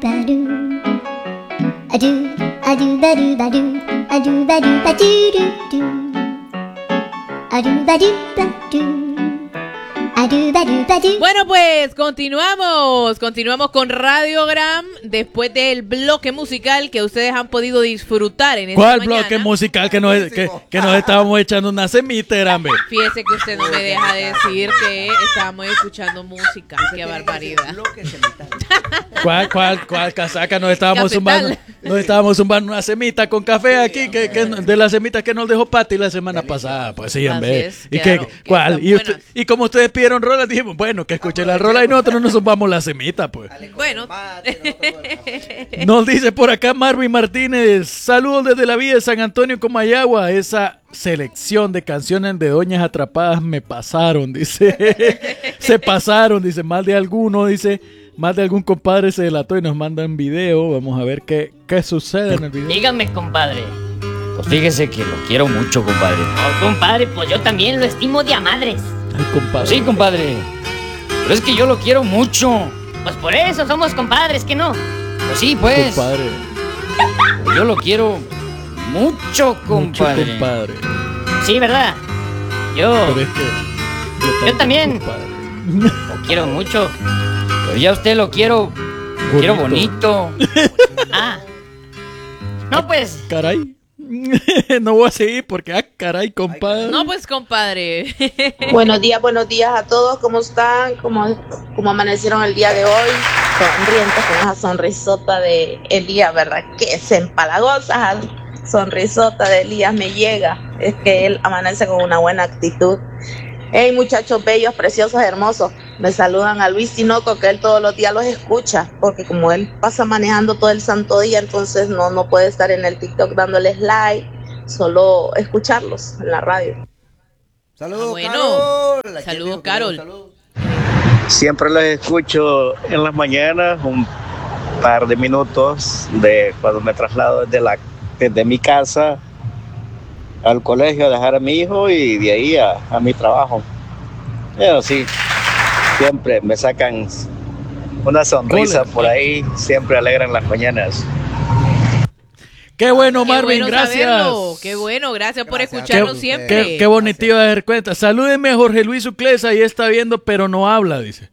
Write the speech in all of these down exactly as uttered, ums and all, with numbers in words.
ba-doo. A-doo, a-doo, ba-doo, ba-doo. A-doo, ba-doo, ba-doo, doo-doo. A-doo, ba-doo, ba-doo. Bueno, pues continuamos, continuamos con Radiogram después del bloque musical que ustedes han podido disfrutar en esta ¿Cuál mañana? bloque musical que nos, que, que nos estábamos echando una semita, Erambe? Fíjese que usted no me deja decir que estábamos escuchando música. Qué barbaridad. ¿Cuál, cuál, cuál casaca? Nos estábamos zumbando, nos estábamos zumbando una semita con café aquí, que, que de las semitas que nos dejó Pati la semana pasada. Pues sí, hombre. ¿Y qué, cuál? Y, usted, y como ustedes pidieron rola, dijimos, bueno, que escuche la rola y nosotros nos zumbamos la semita, pues. Bueno. Nos dice por acá Marvin Martínez, saludos desde la vía de San Antonio, Comayagua. Esa selección de canciones de Doñas Atrapadas me pasaron, dice. Se pasaron, dice, más de alguno, dice. Más de algún compadre se delató y nos mandan video. Vamos a ver qué, qué sucede en el video. Dígame, compadre. Pues fíjese que lo quiero mucho, compadre. Oh, compadre, pues yo también lo estimo de a madres. Ay, compadre. Sí, compadre. Pero es que yo lo quiero mucho. Pues por eso somos compadres, ¿que no? Pues sí, pues. Compadre. Yo lo quiero mucho, compadre. Mucho, compadre. Sí, ¿verdad? Yo... Pero es que yo, yo también. Compadre. Lo quiero mucho. Pero ya usted lo quiero... Bonito. Quiero bonito. Ah. No, pues... Caray. No voy a seguir porque, ah, caray, compadre. No, pues, compadre. Buenos días, buenos días a todos. ¿Cómo están? ¿Cómo, cómo amanecieron el día de hoy? Sonrientes con esa sonrisota de Elías, ¿verdad? Que es empalagosa. Sonrisota de Elías me llega. Es que él amanece con una buena actitud. Hey, muchachos bellos, preciosos, hermosos. Me saludan a Luis Tinoco, que él todos los días los escucha, porque como él pasa manejando todo el santo día, entonces no, no puede estar en el TikTok dándoles like, solo escucharlos en la radio. Saludos, ah, bueno. Carol. Saludos, Carol. Salud. Siempre los escucho en las mañanas, un par de minutos de cuando me traslado desde, la, desde mi casa al colegio a dejar a mi hijo y de ahí a, a mi trabajo. Pero sí, siempre me sacan una sonrisa por ahí, siempre alegran las mañanas. Qué bueno, Marvin, qué bueno gracias. Saberlo. Qué bueno, gracias, gracias por escucharnos qué, siempre. Qué, qué bonito de dar cuenta. Salúdenme a Jorge Luis Uclesa, ahí está viendo, pero no habla, dice.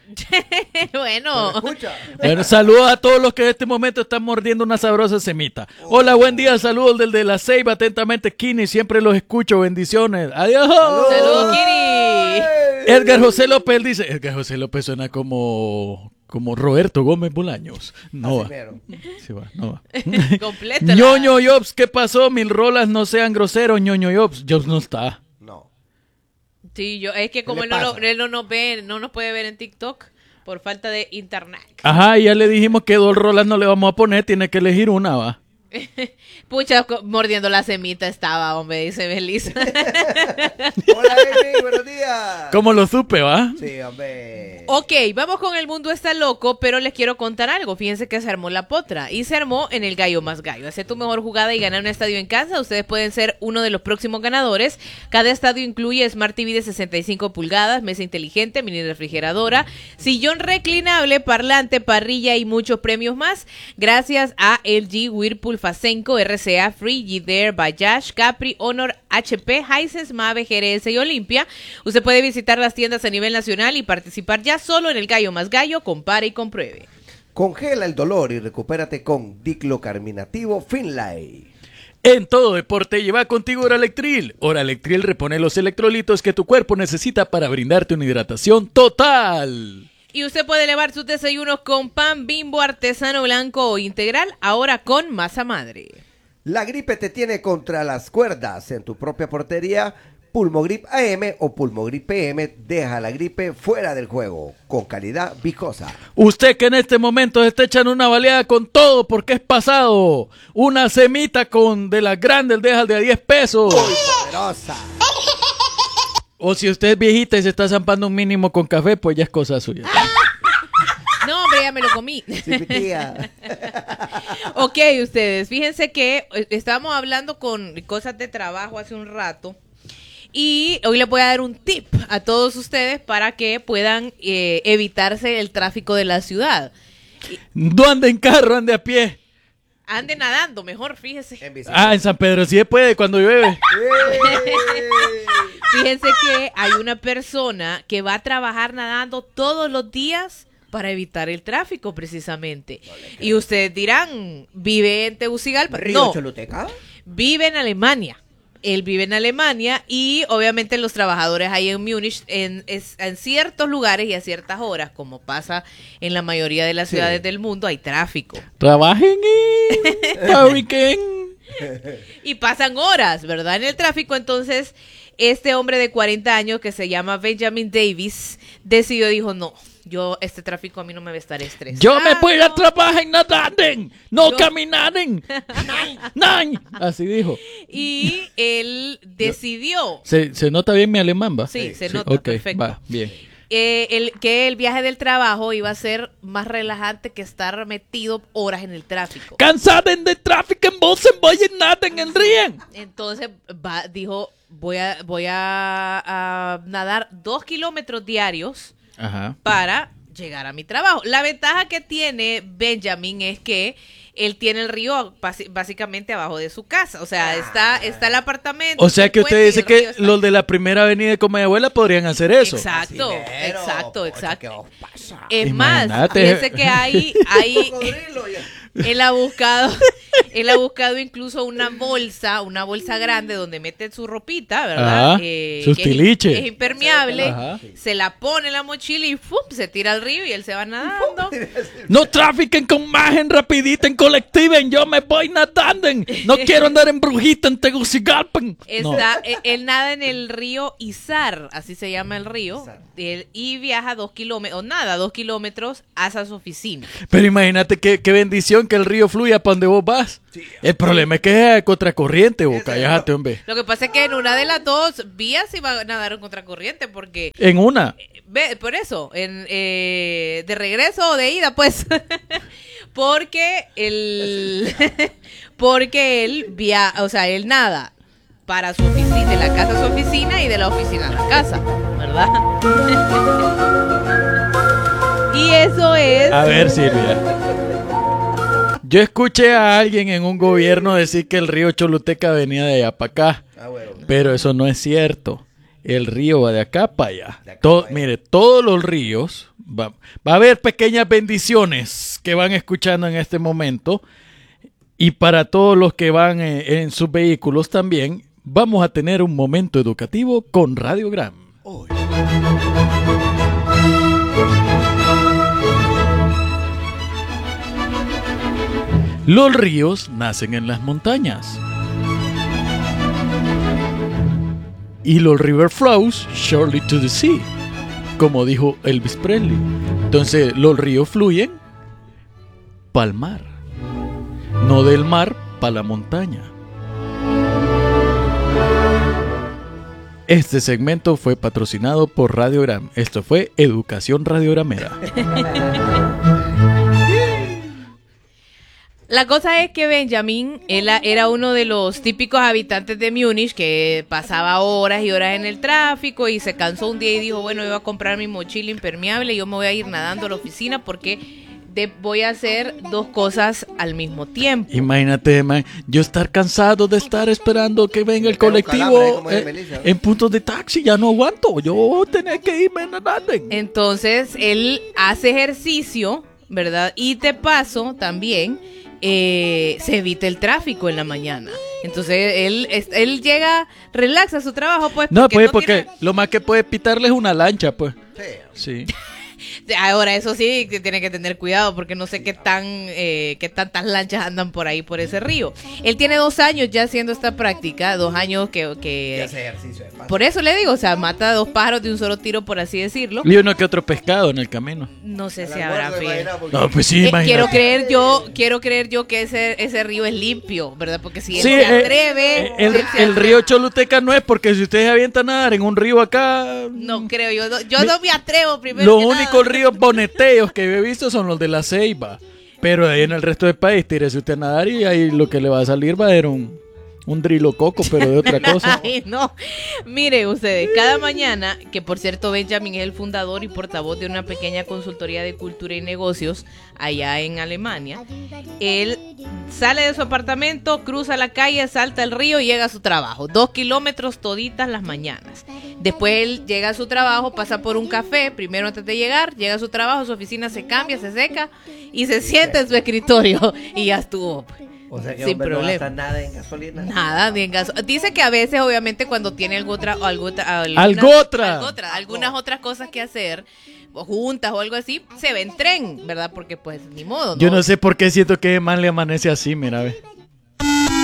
Bueno. Bueno, saludos a todos los que en este momento están mordiendo una sabrosa semita. Hola, buen día, saludos del de la Ceiba, atentamente Kini, siempre los escucho, bendiciones. Adiós. Saludos, Kini. Edgar José López dice, Edgar José López suena como como Roberto Gómez Bolaños. No va. Sí va, no va. Completo. Ñoño Jobs, ¿qué pasó? Mil rolas, no sean groseros, Ñoño Jobs. Jobs no está. Sí, yo, es que como él no, lo, él no nos ve, no nos puede ver en TikTok por falta de internet. Ajá, y ya le dijimos que dos rolas no le vamos a poner, tiene que elegir una, va. Pucha, mordiendo la semita estaba, hombre, dice Belisa. Hola, Amy, buenos días. ¿Cómo lo supe, va? Sí, hombre. Ok, vamos con El Mundo Está Loco, pero les quiero contar algo. Fíjense que se armó la potra y se armó en el Gallo Más Gallo. Hacer tu mejor jugada y ganar un estadio en casa. Ustedes pueden ser uno de los próximos ganadores. Cada estadio incluye Smart T V de sesenta y cinco pulgadas, mesa inteligente, mini refrigeradora, sillón reclinable, parlante, parrilla y muchos premios más. Gracias a L G, Whirlpool, Fasenco, R C A, Frigidaire, Bayash, Capri, Honor, H P, Hisense, Mave, G R S y Olimpia. Usted puede visitar las tiendas a nivel nacional y participar ya solo en el Gallo Más Gallo. Compare y compruebe. Congela el dolor y recupérate con diclocarminativo Finlay. En todo deporte lleva contigo Oralectril. Oralectril repone los electrolitos que tu cuerpo necesita para brindarte una hidratación total. Y usted puede elevar sus desayunos con pan Bimbo artesano blanco o integral, ahora con masa madre. La gripe te tiene contra las cuerdas. En tu propia portería, Pulmogrip A M o Pulmogrip P M deja la gripe fuera del juego, con calidad viscosa. Usted que en este momento se está echando una baleada con todo porque es pasado, una semita con de las grandes deja de a diez pesos. Muy poderosa. O si usted es viejita y se está zampando un mínimo con café, pues ya es cosa suya. No, hombre, ya me lo comí. Sí, mi tía. Ok, ustedes, fíjense que estábamos hablando con cosas de trabajo hace un rato y hoy les voy a dar un tip a todos ustedes para que puedan eh, evitarse el tráfico de la ciudad. No ande en carro, ande a pie. Ande nadando, mejor, fíjese. En bicicleta. Ah, en San Pedro sí se puede cuando llueve. Fíjense que hay una persona que va a trabajar nadando todos los días para evitar el tráfico, precisamente. Y ustedes dirán, ¿vive en Tegucigalpa? ¿Río No, Choluteca? vive en Alemania. Él vive en Alemania y obviamente los trabajadores ahí en Múnich, en, es- en ciertos lugares y a ciertas horas, como pasa en la mayoría de las Sí. ciudades del mundo, hay tráfico. Trabajen en Hurricane. Y pasan horas, ¿verdad? En el tráfico. Entonces, este hombre de cuarenta años que se llama Benjamin Davis decidió, dijo, no, yo, este tráfico a mí no me va a estar estresando. Yo me voy a trabajar nadando, no Yo- caminando. Nine. Así dijo. Y él decidió ¿Se, se nota bien mi alemán, va? Sí, se nota, Ok, perfecto. va, bien. eh, el, que el viaje del trabajo iba a ser más relajante que estar metido horas en el tráfico. Cansada de tráfico en Bolsen, voy en nada en el río. Entonces va, dijo, voy a, voy a, a nadar dos kilómetros diarios Ajá. para llegar a mi trabajo. La ventaja que tiene Benjamin es que él tiene el río basi- básicamente abajo de su casa. O sea, está, está el apartamento. O sea el que puente usted y dice el río que está los ahí. de la primera avenida de Comayagüela podrían hacer eso. Exacto, Brasilero, exacto, pocha, exacto. ¿qué os pasa? Es más, Imagínate. fíjense que hay, hay, Cocodrilo, ya. él ha buscado, él ha buscado incluso una bolsa, una bolsa grande donde mete su ropita, ¿verdad? Ajá, sus que es- tiliches. Es, impermeable, Ajá. se la pone en la mochila y ¡fum! Se tira al río y él se va nadando. No trafiquen con magen rapidita en colectiva, yo me voy nadando. No quiero andar en brujita en Tegucigalpa. No. Está, eh, él nada en el río Izar, así se llama el río, Izar. él- y viaja dos kilómetros, o nada, dos kilómetros hacia su oficina. Pero imagínate qué, qué bendición que el río fluya para donde vos vas. El problema es que es contracorriente, vos, cállate, hombre. Lo que pasa es que en una de las dos vías iba a nadar en contracorriente, porque En una. Ve, por eso, en, eh, de regreso o de ida, pues. porque el porque él via, o sea, él nada para su oficina, de la casa a su oficina y de la oficina a la casa, ¿verdad? Y eso es A ver, Silvia. Yo escuché a alguien en un gobierno decir que el río Choluteca venía de allá para acá. Ah, bueno. Pero eso no es cierto. El río va de acá para allá. De acá To- para allá. Mire, todos los ríos, va, va a haber pequeñas bendiciones que van escuchando en este momento. Y para todos los que van eh, en sus vehículos también, vamos a tener un momento educativo con Radiogram. Los ríos nacen en las montañas. Y los river flows surely to the sea, como dijo Elvis Presley. Entonces los ríos fluyen pa'l mar, no del mar pa' la montaña. Este segmento fue patrocinado por Radiogram. Esto fue Educación Radiogramera. La cosa es que Benjamin él a- era uno de los típicos habitantes de Múnich que pasaba horas y horas en el tráfico y se cansó un día y dijo, bueno, yo voy a comprar mi mochila impermeable y yo me voy a ir nadando a la oficina porque de- voy a hacer dos cosas al mismo tiempo. Imagínate, man, yo estar cansado de estar esperando que venga el Me pega un colectivo calambre, como dice eh, Melissa. en puntos de taxi, ya no aguanto, yo voy a tener que irme nadando. Entonces, él hace ejercicio, ¿verdad? Y de paso, también, eh, se evita el tráfico en la mañana. Entonces, él, es- él llega, relaxa su trabajo, pues. No, pues no porque tiene- lo más que puede pitarle es una lancha, pues. Sí. Sí. Ahora, eso sí, que tiene que tener cuidado porque no sé qué tan eh, qué tantas lanchas andan por ahí, por ese río. Él tiene dos años ya haciendo esta práctica, dos años que... Y que hace ejercicio de paso. por eso le digo, o sea, mata a dos pájaros de un solo tiro, por así decirlo. Y uno que otro pescado en el camino. No sé Al si habrá almuerzo, fe. imagina, porque- No, pues sí, Eh, imagínate. quiero creer yo, quiero creer yo que ese, ese río es limpio, ¿verdad? Porque si él Sí, se eh, atreve, eh, el, él se el atreve. río Choluteca no es porque si ustedes avientan a nadar en un río acá. No creo, yo, no- yo no me atrevo primero. Los que nada. únicos ríos boneteos que he visto son los de la Ceiba. Pero de ahí en el resto del país, tírese usted a nadar y ahí lo que le va a salir va a ser un, Un drilococo, pero de otra cosa. Ay, no. Miren ustedes, cada mañana, que por cierto Benjamin es el fundador y portavoz de una pequeña consultoría de cultura y negocios allá en Alemania, él sale de su apartamento, cruza la calle, salta el río y llega a su trabajo. Dos kilómetros toditas las mañanas. Después él llega a su trabajo, pasa por un café, primero antes de llegar, llega a su trabajo, su oficina se cambia, se seca y se sienta en su escritorio y ya estuvo. O sea que sin hombre, no problema. gasta nada en gasolina. Nada, ni en gaso. Dice que a veces, obviamente, cuando tiene algo otra, algo, otra- alguna- Algotra. algotra, algunas otras cosas que hacer, o juntas o algo así, se ve en tren, ¿verdad? Porque pues ni modo, ¿no? Yo no sé por qué siento que man le amanece así, mira, ve.